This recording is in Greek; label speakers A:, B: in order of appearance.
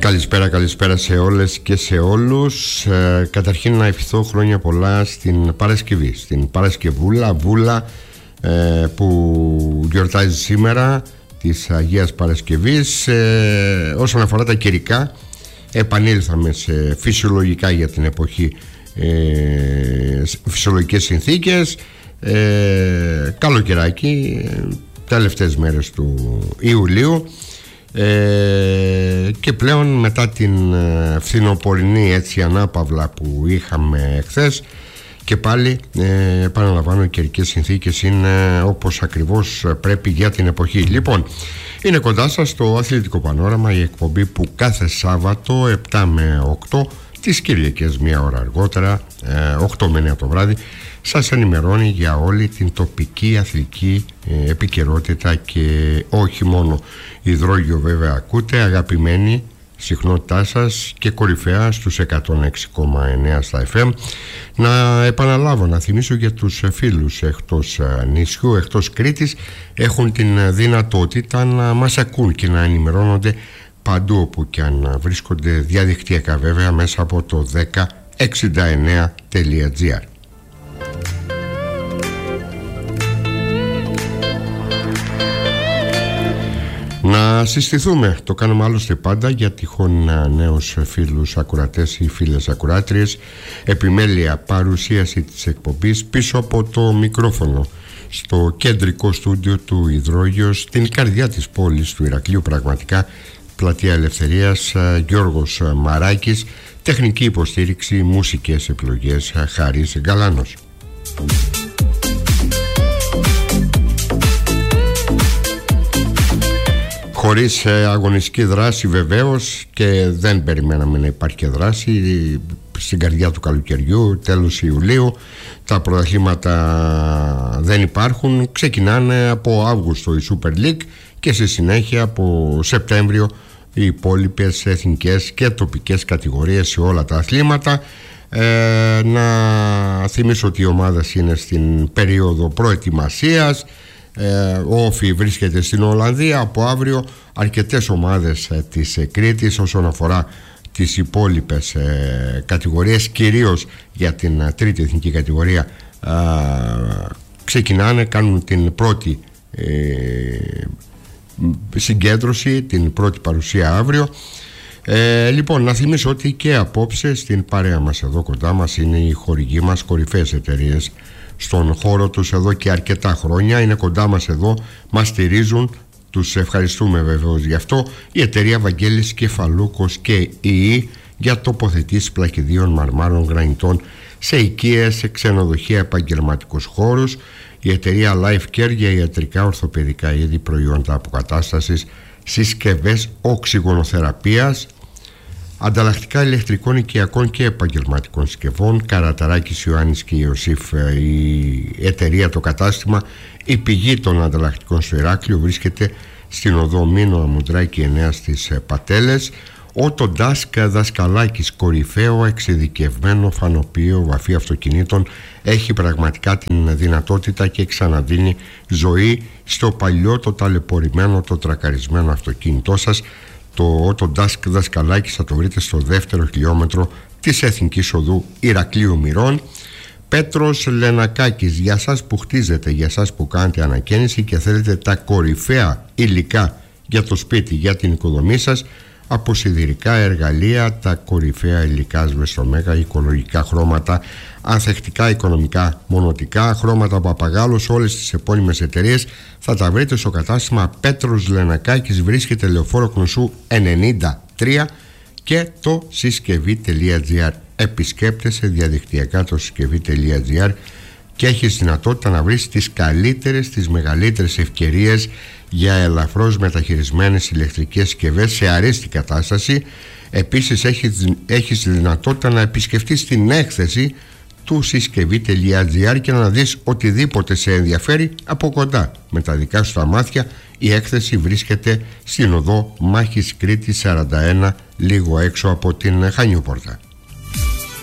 A: Καλησπέρα σε όλες και σε όλους. Καταρχήν να ευχηθώ χρόνια πολλά στην Παρασκευή, στην Παρασκευούλα Βούλα που γιορτάζει σήμερα, της Αγίας Παρασκευής. Όσον αφορά τα καιρικά, επανήλθαμε σε φυσιολογικά για την εποχή, φυσιολογικές συνθήκες, καλοκαιράκι, τελευταίες μέρες του Ιουλίου, και πλέον μετά την φθινοπορεινή έτσι ανάπαυλα που είχαμε χθες, και πάλι επαναλαμβάνω, οι καιρικές συνθήκες είναι όπως ακριβώς πρέπει για την εποχή. Λοιπόν, είναι κοντά σας το Αθλητικό Πανόραμα, η εκπομπή που κάθε Σάββατο 7 με 8, τις Κυριακές μία ώρα αργότερα, 8 με 9 το βράδυ, σας ενημερώνει για όλη την τοπική αθλητική επικαιρότητα και όχι μόνο. Υδρόγειο βέβαια ακούτε, αγαπημένη συχνότητά σας και κορυφαία στους 106,9 στα FM. Να επαναλάβω, να θυμίσω για τους φίλους εκτός νησιού, εκτός Κρήτης, έχουν την δυνατότητα να μας ακούν και να ενημερώνονται παντού όπου και αν βρίσκονται, διαδικτυακά βέβαια, μέσα από το 1069.gr. Να συστηθούμε, το κάνουμε άλλωστε πάντα για τυχόν νέους φίλους ακουρατές ή φίλες ακουράτριες. Επιμέλεια παρουσίαση της εκπομπής πίσω από το μικρόφωνο, στο κεντρικό στούντιο του Υδρόγειο, στην καρδιά της πόλης του Ηρακλείου, πραγματικά, Πλατεία Ελευθερίας, Γιώργος Μαράκης. Τεχνική υποστήριξη, μουσικές επιλογές, Χάρης Γκαλάνος. Χωρίς αγωνιστική δράση βεβαίως, και δεν περιμέναμε να υπάρχει και δράση στην καρδιά του καλοκαιριού, τέλος Ιουλίου. Τα πρωταθλήματα δεν υπάρχουν, ξεκινάνε από Αύγουστο η Super League και στη συνέχεια από Σεπτέμβριο οι υπόλοιπες εθνικές και τοπικές κατηγορίες σε όλα τα αθλήματα. Να θυμίσω ότι η ομάδα είναι στην περίοδο προετοιμασίας. Ο Όφι βρίσκεται στην Ολλανδία. Από αύριο αρκετές ομάδες της Κρήτης, όσον αφορά τις υπόλοιπες κατηγορίες, κυρίως για την τρίτη εθνική κατηγορία, ξεκινάνε, κάνουν την πρώτη συγκέντρωση, την πρώτη παρουσία αύριο. Λοιπόν, να θυμίσω ότι και απόψε στην παρέα μας εδώ κοντά μας είναι οι χορηγοί μας, κορυφαίες εταιρείες στον χώρο τους εδώ και αρκετά χρόνια. Είναι κοντά μας εδώ, μας στηρίζουν, τους ευχαριστούμε βεβαίως γι' αυτό. Η εταιρεία Βαγγέλης Κεφαλούκος και ΙΗ για τοποθετήσεις πλακιδίων, μαρμάρων, γρανιτών σε οικίες, σε ξενοδοχεία, επαγγελματικούς χώρους. Η εταιρεία Life Care για ιατρικά, ορθοπαιδικά είδη, προϊόντα αποκατάστασης, συσκευές οξυγονοθεραπείας, ανταλλακτικά ηλεκτρικών, οικιακών και επαγγελματικών συσκευών. Καραταράκης Ιωάννης και Ιωσήφ, η εταιρεία, το κατάστημα, η πηγή των ανταλλακτικών στο Ηράκλειο, βρίσκεται στην οδό Μήνο Αμουντράκη 9 στις Πατέλες. Ο Τοντάσκ Δασκαλάκης, κορυφαίο εξειδικευμένο φανοποιείο βαφή αυτοκινήτων, έχει πραγματικά την δυνατότητα και ξαναδίνει ζωή στο παλιό, το ταλαιπωρημένο, το τρακαρισμένο αυτοκίνητό σας. Το Autodesk Δασκαλάκης θα το βρείτε στο δεύτερο χιλιόμετρο της Εθνικής Οδού Ηρακλείου Μυρών. Πέτρος Λενακάκης, για σας που χτίζετε, για σας που κάνετε ανακαίνιση και θέλετε τα κορυφαία υλικά για το σπίτι, για την οικοδομή σας, από σιδηρικά εργαλεία, τα κορυφαία υλικά σβεστομέγα, οικολογικά χρώματα, ανθεκτικά οικονομικά μονοτικά, χρώματα Παπαγάλος, όλες τις επώνυμες εταιρείες θα τα βρείτε στο κατάστημα Πέτρος Λενακάκης. Βρίσκεται Λεωφόρο Κνωσού 93 και το συσκευή.gr. Επισκέπτεσαι διαδικτυακά το συσκευή.gr και έχεις δυνατότητα να βρεις τις καλύτερες, τις μεγαλύτερες ευκαιρίες για ελαφρώς μεταχειρισμένες ηλεκτρικές συσκευές σε αρέστη κατάσταση. Επίσης έχεις τη δυνατότητα να επισκεφτείς την έκθεση του συσκευή.gr και να δεις οτιδήποτε σε ενδιαφέρει από κοντά με τα δικά σου τα μάτια. Η έκθεση βρίσκεται στην οδό Μάχης Κρήτης 41, λίγο έξω από την Χανιούπορτα.